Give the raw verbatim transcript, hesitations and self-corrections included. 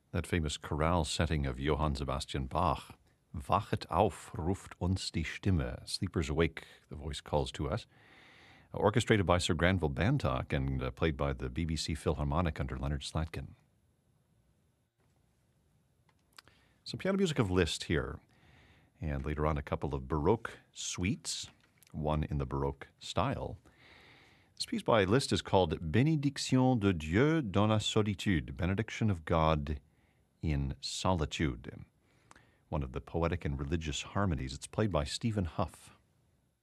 that famous chorale setting of Johann Sebastian Bach. Wachet auf, ruft uns die Stimme. Sleepers awake, the voice calls to us. Orchestrated by Sir Granville Bantock and uh, played by the B B C Philharmonic under Leonard Slatkin. Some piano music of Liszt here. And later on, a couple of Baroque suites, one in the Baroque style. This piece by Liszt is called Bénédiction de Dieu dans la solitude, Benediction of God in Solitude, one of the poetic and religious harmonies. It's played by Stephen Huff.